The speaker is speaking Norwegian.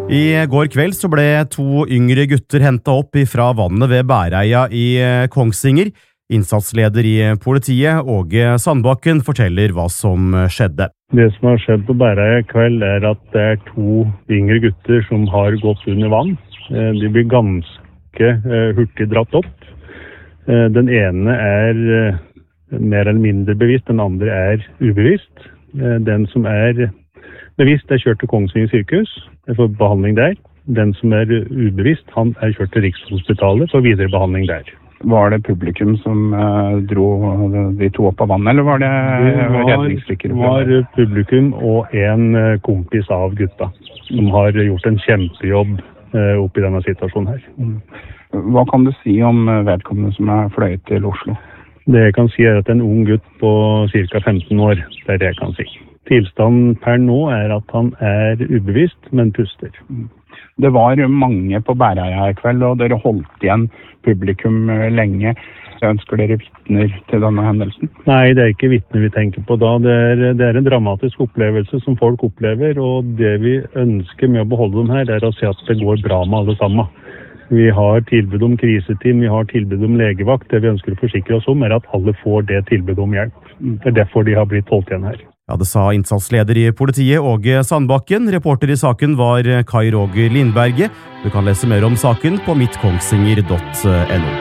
I går kveld så ble 2 yngre gutter hentet opp fra vannet ved Bæreia i Kongsvinger. Innsatsleder i politiet, Åge Sandbakken, forteller hva som skjedde. Det som har skjedd på Bæreia i kveld at det 2 yngre gutter som har gått under vann. De blir ganske hurtig dratt opp. Den ene mer eller mindre bevisst, den andre ubevisst. Den som bevisst kjørt til Kongsvinger sykehus for behandling der. Den som ubevisst, han kjørt til Rikshospitalet for videre behandling der. Var det publikum som dro de 2 opp av vannet, eller var det redningsstykker? Det var publikum og en kompis av gutta, som har gjort en kjempejobb oppi denne situasjonen her. Hva kan du si om vedkommende som fløyet til Oslo? Det jeg kan si at en ung gutt på ca. 15 år, det det jeg kan si. Tilstanden per nå at han ubevisst, men puster. Det var mange på Bæreia i kveld, og dere holdt igjen publikum lenge. Ønsker dere vitner til denne hendelsen? Nei, det ikke vitner vi tenker på da. Det en dramatisk opplevelse som folk opplever, og det vi ønsker med å beholde dem her, å se at det går bra med alle sammen. Vi har tilbud om kriseteam, vi har tilbud om legevakt. Det vi ønsker å forsikre oss om at alle får det tilbudet om hjelp. Det derfor de har blitt holdt igjen her. Ja, det sa innsatsleder i politiet, Åge Sandbakken. Reporter i saken var Kai Roger Lindberget. Du kan lese mer om saken på mittkongsvinger.no.